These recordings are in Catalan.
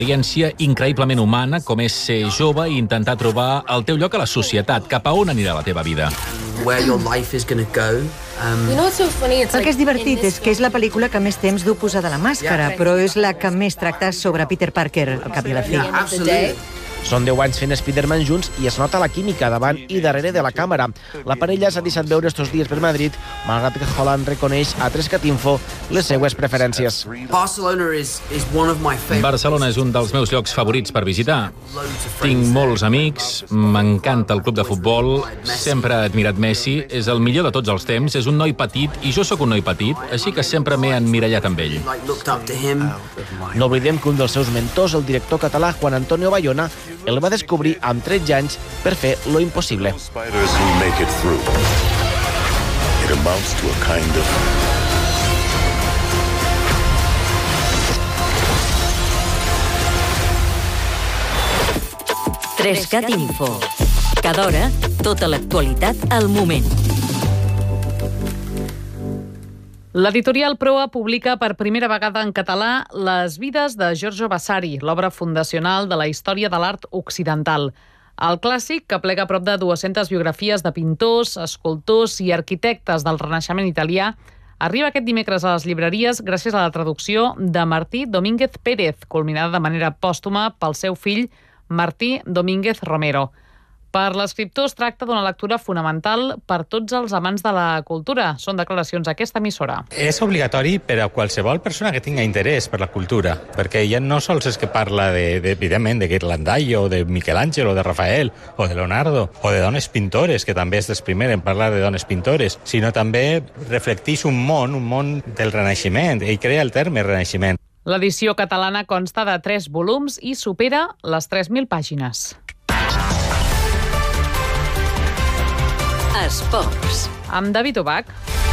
experiència increïblement humana com és ser jove i intentar trobar el teu lloc a la societat, cap a on anirà la teva vida. Where your life is going to go. El que és divertit és que és la pel·lícula que més temps du posada la màscara, però és la que més tracta sobre Peter Parker, al cap i a la fi. Absolutely. Són 10 anys fent Spider-Man junts i es nota la química davant i darrere de la càmera. La parella s'ha deixat veure estos dies per Madrid, malgrat que Holland reconeix a 3CAT-Info les seues preferències. Barcelona és un dels meus llocs favorits per visitar. Tinc molts amics, m'encanta el club de futbol, sempre he admirat Messi, és el millor de tots els temps, és un noi petit i jo sóc un noi petit, així que sempre m'he emmirallat amb ell. No oblidem que un dels seus mentors, el director català Juan Antonio Bayona, el va descobrir amb 13 anys per fer lo impossible. Spiders who make it through. It amounts to a kind of 3CAT-Info. Cada hora, tota l'actualitat al moment. L'editorial Proa publica per primera vegada en català Les vides de Giorgio Vasari, l'obra fundacional de la història de l'art occidental. El clàssic, que plega prop de 200 biografies de pintors, escultors i arquitectes del Renaixement italià, arriba aquest dimecres a les llibreries gràcies a la traducció de Martí Domínguez Pérez, culminada de manera pòstuma pel seu fill Martí Domínguez Romero. Per l'escriptor es tracta d'una lectura fonamental per tots els amants de la cultura. Són declaracions a aquesta emissora. És obligatori per a qualsevol persona que tingui interès per la cultura, perquè ja no sols és que parla, evidentment, de Ghirlandaio, o de Michelangelo, o de Rafael, o de Leonardo, o de dones pintores, que també és dels primers en parlar de dones pintores, sinó també reflecteix un món del Renaixement, i crea el terme Renaixement. L'edició catalana consta de 3 volums i supera les 3.000 pàgines. Esports. Amb David Obac.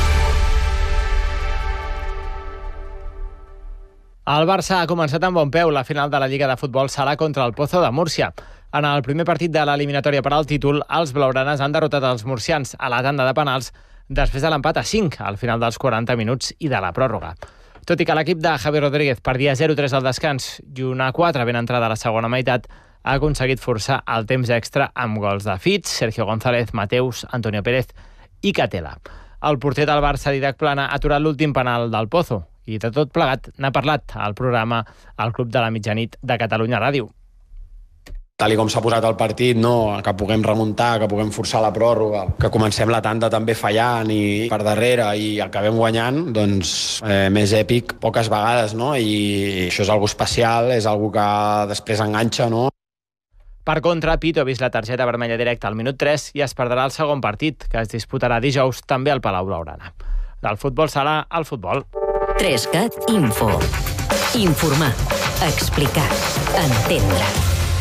El Barça ha començat amb bon peu la final de la Lliga de Futbol Sala contra el Pozo de Múrcia. En el primer partit de l'eliminatòria per al títol, els blaugranes han derrotat els murcians a la tanda de penals després de l'empat a 5 al final dels 40 minuts i de la pròrroga. Tot i que l'equip de Javi Rodríguez perdia 0-3 al descans i una 4 ben entrada a la segona meitat, ha aconseguit forçar el temps extra amb gols de Fitz, Sergio González, Mateus, Antonio Pérez i Catela. El porter del Barça, Didac Plana, ha aturat l'últim penal del Pozo i de tot plegat n'ha parlat al programa al Club de la Mitjanit de Catalunya Ràdio. Tal com s'ha posat el partit, no? Que puguem remuntar, que puguem forçar la pròrroga, que comencem la tanda també fallant i per darrere i acabem guanyant, doncs més èpic poques vegades, no? I això és algo especial, és algo que després enganxa, no? Per contra, Pito ha vist la targeta vermella directa al minut 3 i es perdrà el segon partit, que es disputarà dijous també al Palau Blaugrana. Del futbol sala al futbol. 3CAT-Info. Informar, explicar, entendre.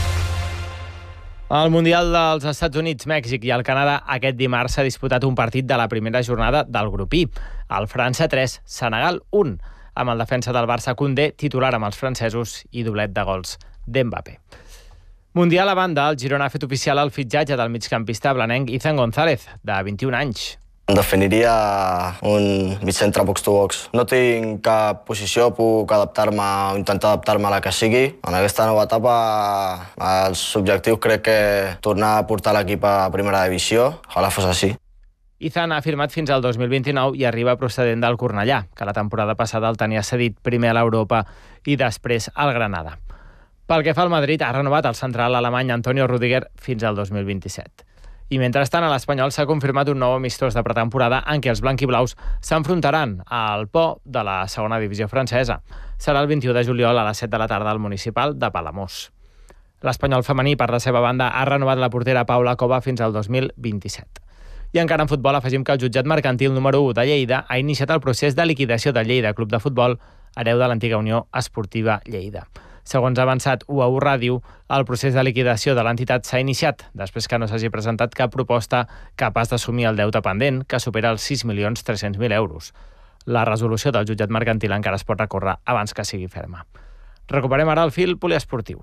Al Mundial dels Estats Units, Mèxic i el Canadà aquest dimarts s'ha disputat un partit de la primera jornada del grup I. El França 3, Senegal 1, amb el defensa del Barça Koundé titular amb els francesos i doblet de gols d'Mbappé. Mundial a banda, el Girona ha fet oficial el fitxatge del migcampista blanenc Izan González, de 21 anys. Em definiria un migcentre box-to-box. No tinc cap posició, puc adaptar-me o intentar adaptar-me a la que sigui. En aquesta nova etapa, els objectius crec que tornar a portar l'equip a primera divisió. Ojalà fos així. Izan ha firmat fins al 2029 i arriba procedent del Cornellà, que la temporada passada el tenia cedit primer a l'Europa i després al Granada. Pel que fa al Madrid, ha renovat el central alemany Antonio Rüdiger fins al 2027. I mentrestant, a l'Espanyol s'ha confirmat un nou amistós de pretemporada en què els blanquiblaus s'enfrontaran al Po de la segona divisió francesa. Serà el 21 de juliol a les 7 de la tarda al municipal de Palamós. L'Espanyol femení, per la seva banda, ha renovat la portera Paula Cova fins al 2027. I encara en futbol afegim que el jutjat mercantil número 1 de Lleida ha iniciat el procés de liquidació del Lleida Club de Futbol, hereu de l'antiga Unió Esportiva Lleida. Segons ha avançat UAU Ràdio, el procés de liquidació de l'entitat s'ha iniciat després que no s'hagi presentat cap proposta capaç d'assumir el deute pendent, que supera els 6.300.000 euros. La resolució del jutjat mercantil encara es pot recórrer abans que sigui ferma. Recuperem ara el fil poliesportiu.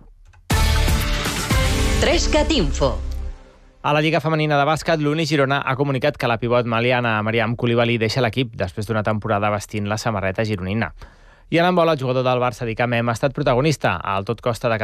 3CAT-Info. A la Lliga Femenina de Bàsquet, l'Uni Girona ha comunicat que la pivot maliana Mariam Coulibaly deixa l'equip després d'una temporada vestint la samarreta gironina. I en handbol, el jugador del Barça, Dicamem, ha estat protagonista al Tot Costa de